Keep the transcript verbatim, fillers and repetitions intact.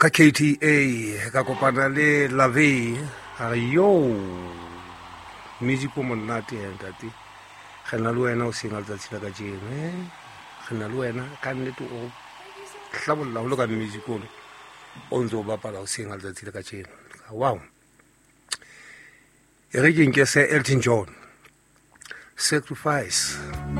ka K T A ka kopana le Lave yo music o monate ya ntate ge na le wena o senga letsatsi la ka jeno eh ge na le wena ka nnete o hlabolla ho le ka music o o ntse o bapala o senga letsatsi la ka jeno wow e re ke nke se Elton John Sacrifice.